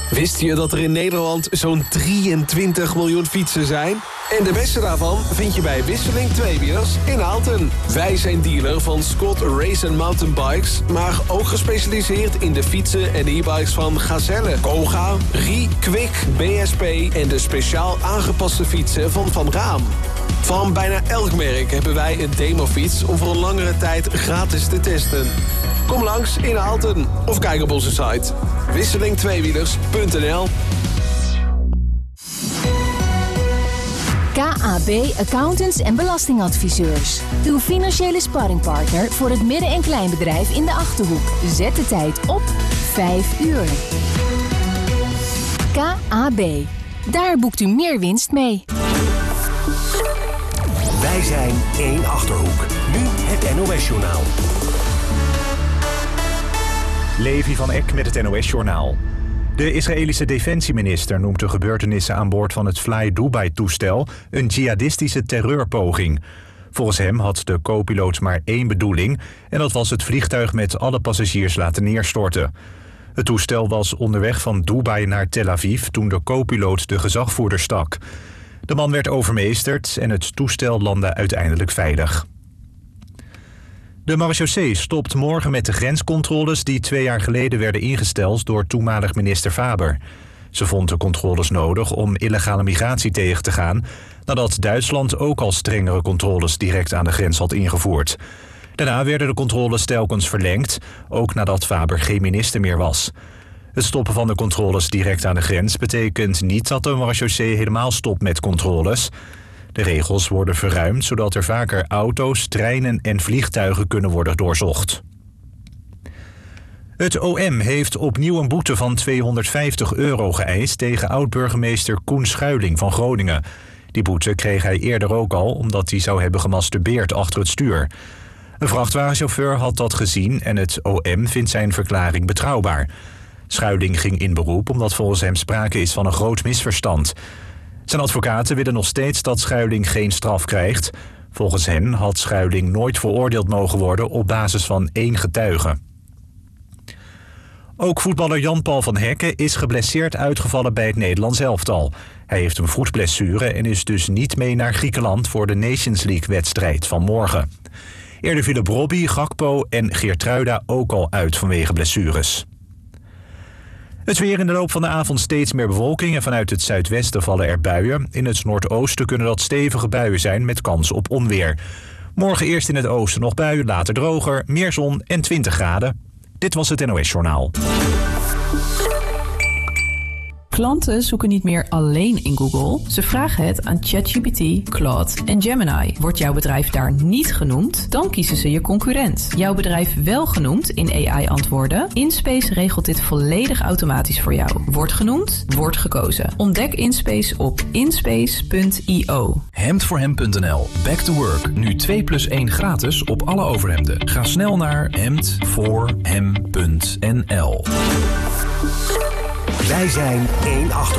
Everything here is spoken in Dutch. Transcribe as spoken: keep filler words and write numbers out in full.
Wist je dat er in Nederland zo'n drieëntwintig miljoen fietsen zijn? En de beste daarvan vind je bij Wisseling Tweewielers in Aalten. Wij zijn dealer van Scott Race and Mountain Bikes, maar ook gespecialiseerd in de fietsen en e-bikes van Gazelle, Koga, Rie, Kwik, B S P en de speciaal aangepaste fietsen van Van Raam. Van bijna elk merk hebben wij een demofiets om voor een langere tijd gratis te testen. Kom langs in Aalten of kijk op onze site wisseling tweewielers punt n l. K A B Accountants en Belastingadviseurs. Uw financiële sparringpartner voor het midden- en kleinbedrijf in de Achterhoek. Zet de tijd op vijf uur. K A B. Daar boekt u meer winst mee. Wij zijn één Achterhoek. Nu het N O S-journaal. Levi van Eck met het N O S-journaal. De Israëlische defensieminister noemt de gebeurtenissen aan boord van het Fly Dubai-toestel een jihadistische terreurpoging. Volgens hem had de co-piloot maar één bedoeling en dat was het vliegtuig met alle passagiers laten neerstorten. Het toestel was onderweg van Dubai naar Tel Aviv toen de co-piloot de gezagvoerder stak. De man werd overmeesterd en het toestel landde uiteindelijk veilig. De marechaussee stopt morgen met de grenscontroles die twee jaar geleden werden ingesteld door toenmalig minister Faber. Ze vond de controles nodig om illegale migratie tegen te gaan, nadat Duitsland ook al strengere controles direct aan de grens had ingevoerd. Daarna werden de controles telkens verlengd, ook nadat Faber geen minister meer was. Het stoppen van de controles direct aan de grens betekent niet dat de marechaussee helemaal stopt met controles. De regels worden verruimd zodat er vaker auto's, treinen en vliegtuigen kunnen worden doorzocht. Het O M heeft opnieuw een boete van tweehonderdvijftig euro geëist tegen oud-burgemeester Koen Schuiling van Groningen. Die boete kreeg hij eerder ook al omdat hij zou hebben gemasturbeerd achter het stuur. Een vrachtwagenchauffeur had dat gezien en het O M vindt zijn verklaring betrouwbaar. Schuiling ging in beroep omdat volgens hem sprake is van een groot misverstand. Zijn advocaten willen nog steeds dat Schuiling geen straf krijgt. Volgens hen had Schuiling nooit veroordeeld mogen worden op basis van één getuige. Ook voetballer Jan-Paul van Hekken is geblesseerd uitgevallen bij het Nederlands elftal. Hij heeft een voetblessure en is dus niet mee naar Griekenland voor de Nations League-wedstrijd van morgen. Eerder vielen Robbie, Gakpo en Geertruida ook al uit vanwege blessures. Het weer: in de loop van de avond steeds meer bewolking en vanuit het zuidwesten vallen er buien. In het noordoosten kunnen dat stevige buien zijn met kans op onweer. Morgen eerst in het oosten nog buien, later droger, meer zon en twintig graden. Dit was het N O S-journaal. Klanten zoeken niet meer alleen in Google. Ze vragen het aan ChatGPT, Claude en Gemini. Wordt jouw bedrijf daar niet genoemd, dan kiezen ze je concurrent. Jouw bedrijf wel genoemd in A I-antwoorden? InSpace regelt dit volledig automatisch voor jou. Wordt genoemd, wordt gekozen. Ontdek InSpace op inspace punt i o. hemd voor hem punt n l. Back to work. Nu twee plus één gratis op alle overhemden. Ga snel naar hemd voor hem punt n l. Wij zijn één Achterhoek.